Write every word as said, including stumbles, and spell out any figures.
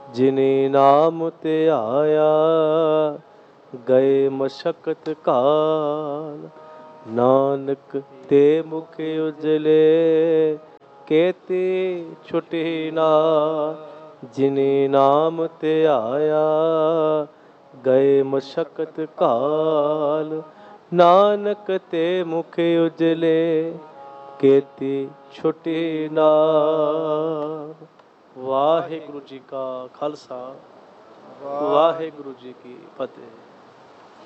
ਜਿਨੇ ਨਾਮ ਧਿਆਇਆ ਗਏ ਮਸ਼ਕਤ ਕਾਲ। ਨਾਨਕ ਤੇ ਮੁਖ ਉਜਲੇ ਕੇਤੀ ਛੁਟੀ ਨਾ। ਜਿਨੇ ਨਾਮ ਧਿਆਇਆ ਗਏ ਮਸ਼ਕਤ ਕਾਲ। ਨਾਨਕ ਤੇ ਮੁਖ ਉਜਲੇ ਕੇਤੀ ਛੁਟੀ ਨਾਮ। ਵਾਹਿਗੁਰੂ ਜੀ ਕਾ ਖਾਲਸਾ, ਵਾਹਿਗੁਰੂ ਜੀ ਕੀ ਫਤਿਹ।